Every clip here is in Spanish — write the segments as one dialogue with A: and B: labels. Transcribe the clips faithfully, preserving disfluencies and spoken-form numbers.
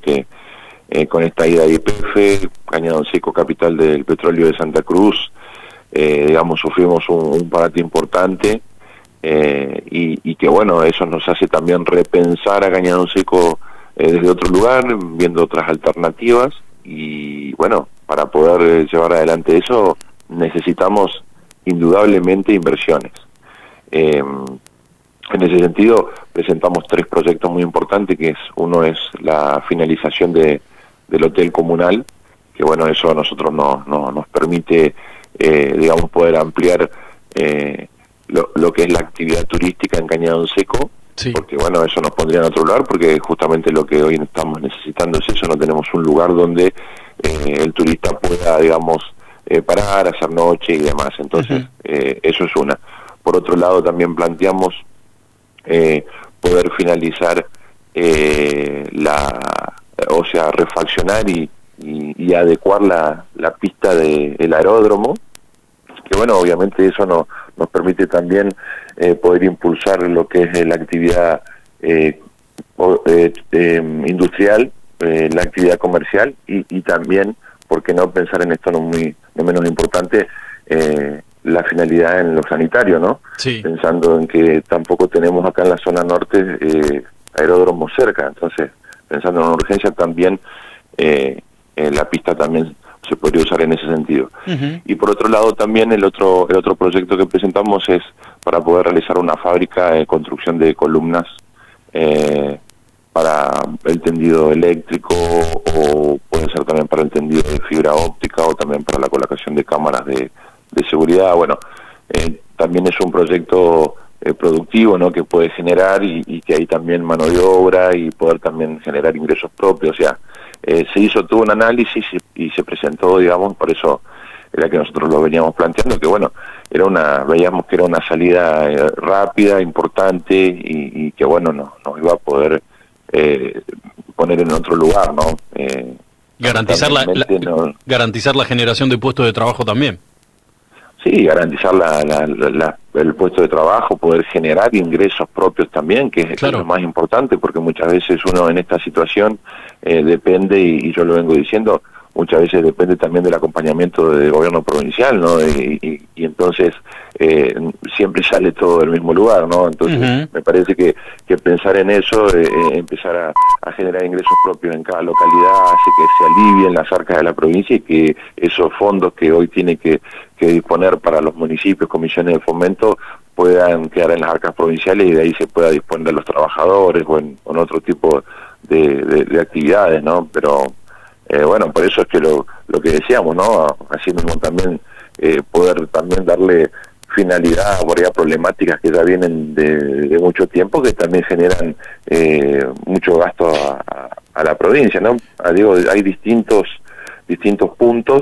A: que eh, con esta ida de Y P F, Cañadón Seco, capital del petróleo de Santa Cruz, eh, digamos, sufrimos un, un parate importante, eh, y, y que bueno, eso nos hace también repensar a Cañadón Seco eh, desde otro lugar, viendo otras alternativas, y bueno, para poder eh, llevar adelante eso necesitamos indudablemente inversiones. Eh, en ese sentido presentamos tres proyectos muy importantes, que es uno es la finalización de, del hotel comunal, que bueno, eso a nosotros no, no, nos permite eh, digamos poder ampliar eh, lo, lo que es la actividad turística en Cañadón Seco, sí. Porque bueno, eso nos pondría en otro lugar, porque justamente lo que hoy estamos necesitando es eso, no tenemos un lugar donde eh, el turista pueda, digamos, eh, parar, hacer noche y demás, entonces uh-huh. eh, eso es una. Por otro lado también planteamos eh, poder finalizar eh, la, o sea, refaccionar y, y, y adecuar la, la pista del aeródromo, que bueno, obviamente eso no, nos permite también eh, poder impulsar lo que es la actividad eh, o, eh, eh, industrial, eh, la actividad comercial y, y también, ¿por qué no pensar en esto no muy no menos importante, eh, la finalidad en lo sanitario, ¿no? Sí. Pensando en que tampoco tenemos acá en la zona norte eh, aeródromos cerca, entonces pensando en una urgencia también eh, eh, la pista también se podría usar en ese sentido. Uh-huh. Y por otro lado también el otro el otro proyecto que presentamos es para poder realizar una fábrica de construcción de columnas eh, para el tendido eléctrico, o puede ser también para el tendido de fibra óptica, o también para la colocación de cámaras de, de seguridad. Bueno, eh, también es un proyecto eh, productivo, ¿no?, que puede generar y, y que hay también mano de obra y poder también generar ingresos propios. O sea, eh, se hizo todo un análisis y, y se presentó, digamos, por eso era que nosotros lo veníamos planteando, que bueno, era una veíamos que era una salida eh, rápida, importante y, y que bueno, no, nos iba a poder eh, poner en otro lugar, ¿no? Eh,
B: garantizar la, la no, garantizar la generación de puestos de trabajo también.
A: Sí, garantizar la, la, la, la, el puesto de trabajo, poder generar ingresos propios también, que es, claro, lo más importante, porque muchas veces uno en esta situación eh, depende, y, y yo lo vengo diciendo, muchas veces depende también del acompañamiento del gobierno provincial, ¿no? Y, y, y entonces eh, siempre sale todo del mismo lugar, ¿no? Entonces uh-huh. me parece que, que pensar en eso, eh, empezar a, a generar ingresos propios en cada localidad, hace que se alivien las arcas de la provincia y que esos fondos que hoy tiene que, que disponer para los municipios, comisiones de fomento, puedan quedar en las arcas provinciales y de ahí se pueda disponer a los trabajadores o en, o en otro tipo de, de, de actividades, ¿no? Pero Eh, bueno, por eso es que lo, lo que decíamos, ¿no? Así mismo también eh, poder también darle finalidad por ahí a problemáticas que ya vienen de, de mucho tiempo, que también generan eh, mucho gasto a, a, a la provincia, ¿no? Ah, digo, hay distintos distintos puntos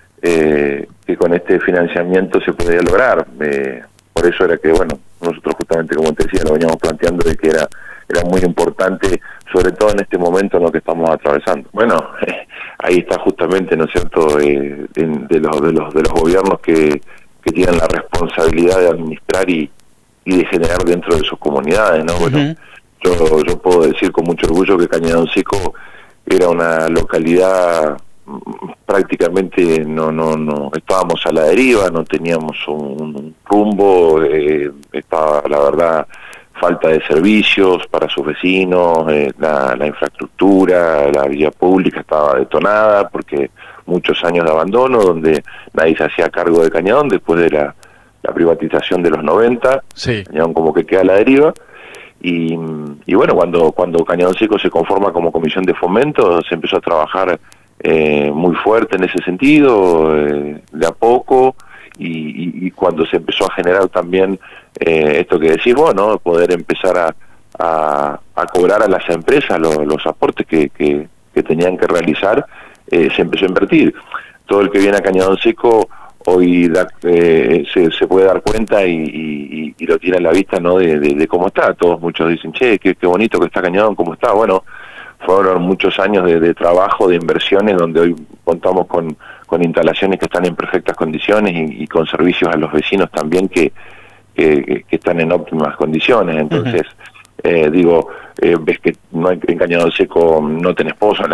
A: eh, que con este financiamiento se podría lograr. Eh, por eso era que, bueno, nosotros justamente, como te decía, lo veníamos planteando de que era era muy importante, sobre todo en este momento en lo que estamos atravesando. Bueno, eh, ahí está justamente, ¿no es cierto?, eh, de, de los de los de los gobiernos que, que tienen la responsabilidad de administrar y, y de generar dentro de sus comunidades, ¿no? Uh-huh. Bueno, yo yo puedo decir con mucho orgullo que Cañadón Seco era una localidad prácticamente no no no estábamos a la deriva, no teníamos un, un rumbo, eh, estaba, la verdad, falta de servicios para sus vecinos, eh, la, la infraestructura, la vía pública estaba detonada porque muchos años de abandono donde nadie se hacía cargo de Cañadón después de la, la privatización de los noventa, sí. Cañadón como que queda a la deriva y, y bueno, cuando cuando Cañadón Seco se conforma como comisión de fomento se empezó a trabajar eh, muy fuerte en ese sentido, eh, de a poco. Y, y, y cuando se empezó a generar también eh, esto que decís vos, ¿no? Poder empezar a, a, a cobrar a las empresas los, los aportes que, que, que tenían que realizar, eh, se empezó a invertir. Todo el que viene a Cañadón Seco hoy da, eh, se, se puede dar cuenta y, y, y lo tiene a la vista, ¿no? De, de, de cómo está. Todos muchos dicen, che, qué, qué bonito que está Cañadón, cómo está. Bueno, fueron muchos años de, de trabajo, de inversiones, donde hoy contamos con con instalaciones que están en perfectas condiciones y, y con servicios a los vecinos también que, que, que están en óptimas condiciones. Entonces, uh-huh. eh, digo, eh, ves que no hay, en Cañadón Seco no tenés pozos,